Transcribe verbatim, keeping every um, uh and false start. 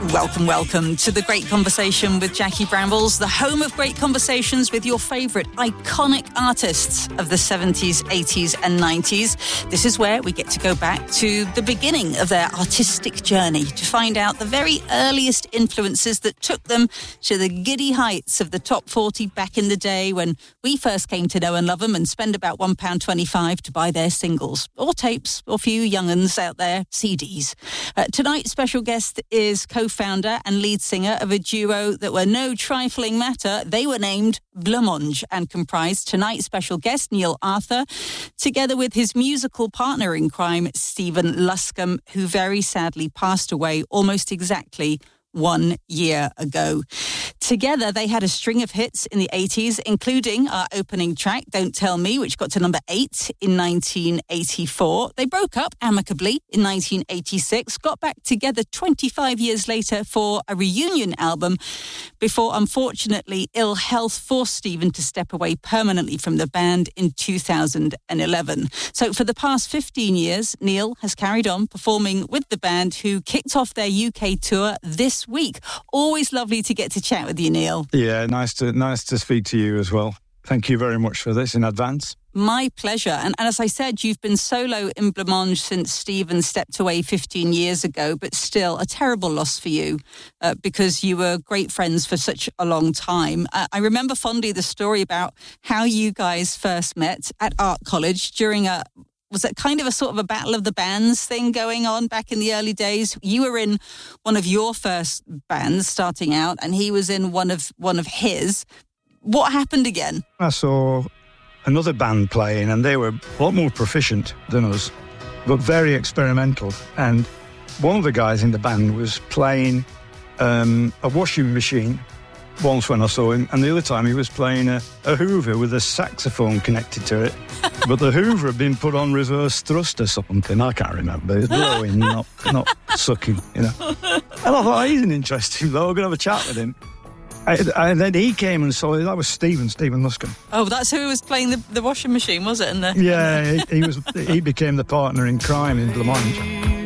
Welcome, welcome to The Great Conversation with Jackie Brambles, the home of great conversations with your favourite iconic artists of the seventies, eighties and nineties. This is where we get to go back to the beginning of their artistic journey to find out the very earliest influences that took them to the giddy heights of the top forty back in the day when we first came to know and love them and spend about one pound twenty-five to buy their singles or tapes, or for you young uns out there, C Ds. Uh, tonight's special guest is co-founder and lead singer of a duo that were no trifling matter. They were named Blancmange and comprised tonight's special guest, Neil Arthur, together with his musical partner in crime, Stephen Luscombe, who very sadly passed away almost exactly one year ago. Together, they had a string of hits in the eighties, including our opening track, Don't Tell Me, which got to number eight in nineteen eighty-four. They broke up amicably in nineteen eighty-six, got back together twenty-five years later for a reunion album before, unfortunately, ill health forced Stephen to step away permanently from the band in two thousand eleven. So for the past fifteen years, Neil has carried on performing with the band, who kicked off their U K tour this week. Always lovely to get to chat with you, Neil. Yeah, nice to nice to speak to you as well. Thank you very much for this in advance. My pleasure. And, and as I said, you've been solo in Blancmange since Stephen stepped away fifteen years ago, but still a terrible loss for you uh, because you were great friends for such a long time. Uh, I remember fondly the story about how you guys first met at art college during a Was it kind of a sort of a battle of the bands thing going on back in the early days? You were in one of your first bands starting out, and he was in one of one of his. What happened again? I saw another band playing, and they were a lot more proficient than us, but very experimental. And one of the guys in the band was playing um, a washing machine once when I saw him, and the other time he was playing a, a Hoover with a saxophone connected to it. But the Hoover had been put on reverse thrust or something. I can't remember. It was blowing, not not sucking, you know. And I thought, he's an interesting though. I'm going to have a chat with him. And then he came and saw it. That was Stephen, Stephen Luscombe. Oh, that's who was playing the, the washing machine, was it? And the, yeah, he, he was. He became the partner in crime in Blancmange.